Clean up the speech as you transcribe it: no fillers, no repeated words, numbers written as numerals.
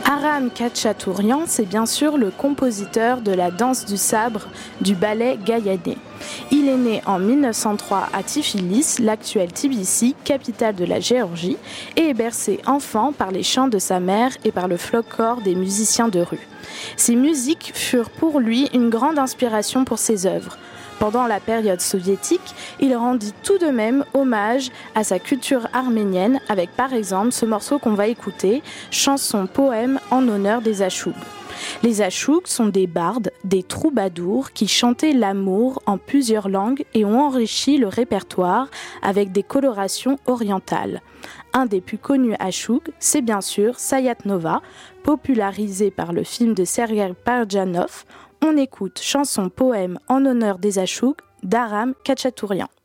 Aram Khachaturian, c'est bien sûr le compositeur de la danse du sabre du ballet Gayadeh. Il est né en 1903 à Tiflis, l'actuelle Tbilissi, capitale de la Géorgie, et est bercé enfant par les chants de sa mère et par le folklore des musiciens de rue. Ces musiques furent pour lui une grande inspiration pour ses œuvres. Pendant la période soviétique, il rendit tout de même hommage à sa culture arménienne avec par exemple ce morceau qu'on va écouter, chanson-poème en honneur des Achougs. Les Achougs sont des bardes, des troubadours qui chantaient l'amour en plusieurs langues et ont enrichi le répertoire avec des colorations orientales. Un des plus connus Achougs, c'est bien sûr Sayat Nova, popularisé par le film de Sergueï Pardjanov. On écoute chanson-poème en honneur des Achougs d'Aram Khachaturian.